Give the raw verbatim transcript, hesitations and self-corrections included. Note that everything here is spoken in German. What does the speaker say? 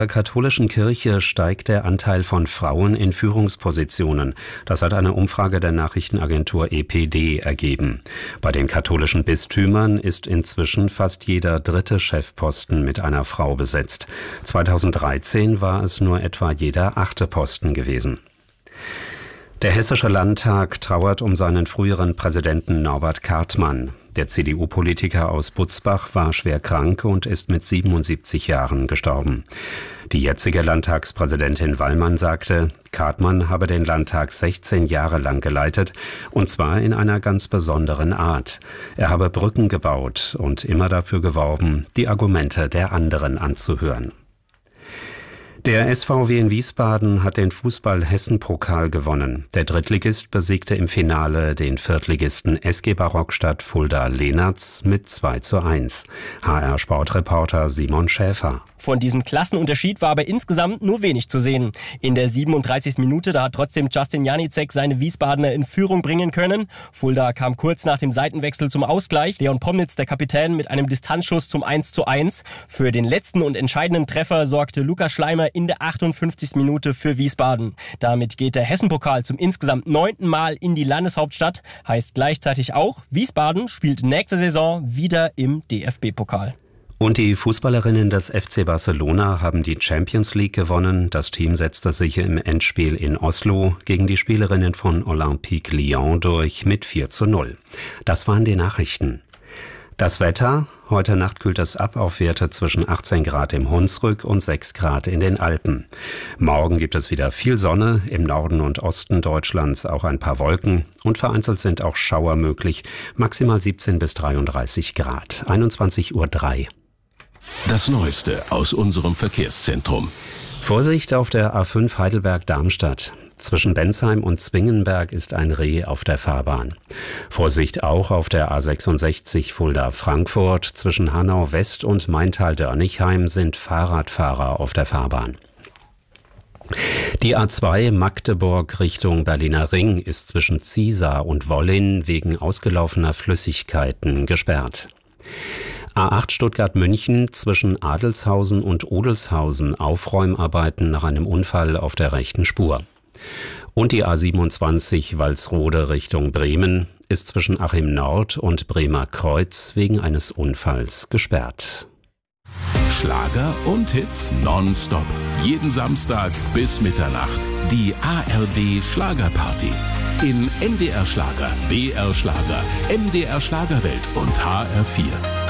In der katholischen Kirche steigt der Anteil von Frauen in Führungspositionen. Das hat eine Umfrage der Nachrichtenagentur E P D ergeben. Bei den katholischen Bistümern ist inzwischen fast jeder dritte Chefposten mit einer Frau besetzt. zweitausenddreizehn war es nur etwa jeder achte Posten gewesen. Der Hessische Landtag trauert um seinen früheren Präsidenten Norbert Kartmann. Der C D U-Politiker aus Butzbach war schwer krank und ist mit siebenundsiebzig Jahren gestorben. Die jetzige Landtagspräsidentin Wallmann sagte, Kartmann habe den Landtag sechzehn Jahre lang geleitet, und zwar in einer ganz besonderen Art. Er habe Brücken gebaut und immer dafür geworben, die Argumente der anderen anzuhören. Der S V W in Wiesbaden hat den Fußball-Hessen-Pokal gewonnen. Der Drittligist besiegte im Finale den Viertligisten S G Barockstadt Fulda-Lehnertz mit zwei zu eins. H R-Sportreporter Simon Schäfer. Von diesem Klassenunterschied war aber insgesamt nur wenig zu sehen. In der siebenunddreißigsten Minute, da hat trotzdem Justin Janicek seine Wiesbadener in Führung bringen können. Fulda kam kurz nach dem Seitenwechsel zum Ausgleich. Leon Pomnitz, der Kapitän, mit einem Distanzschuss zum eins zu eins. Für den letzten und entscheidenden Treffer sorgte Lukas Schleimer in der achtundfünfzigsten Minute für Wiesbaden. Damit geht der Hessen-Pokal zum insgesamt neunten Mal in die Landeshauptstadt. Heißt gleichzeitig auch, Wiesbaden spielt nächste Saison wieder im D F B-Pokal. Und die Fußballerinnen des F C Barcelona haben die Champions League gewonnen. Das Team setzte sich im Endspiel in Oslo gegen die Spielerinnen von Olympique Lyon durch mit vier zu null. Das waren die Nachrichten. Das Wetter: Heute Nacht kühlt es ab auf Werte zwischen achtzehn Grad im Hunsrück und sechs Grad in den Alpen. Morgen gibt es wieder viel Sonne, im Norden und Osten Deutschlands auch ein paar Wolken und vereinzelt sind auch Schauer möglich, maximal siebzehn bis dreiunddreißig Grad. einundzwanzig Uhr drei. Das Neueste aus unserem Verkehrszentrum. Vorsicht auf der A fünf Heidelberg-Darmstadt. Zwischen Bensheim und Zwingenberg ist ein Reh auf der Fahrbahn. Vorsicht auch auf der A sechsundsechzig Fulda-Frankfurt. Zwischen Hanau-West und Maintal-Dörnigheim sind Fahrradfahrer auf der Fahrbahn. Die A zwei Magdeburg Richtung Berliner Ring ist zwischen Ziesar und Wollin wegen ausgelaufener Flüssigkeiten gesperrt. A acht Stuttgart-München zwischen Adelshausen und Odelshausen Aufräumarbeiten nach einem Unfall auf der rechten Spur. Und die A siebenundzwanzig Walsrode Richtung Bremen ist zwischen Achim Nord und Bremer Kreuz wegen eines Unfalls gesperrt. Schlager und Hits nonstop. Jeden Samstag bis Mitternacht. Die A R D Schlagerparty. In N D R Schlager, B R Schlager, M D R Schlagerwelt und H R vier.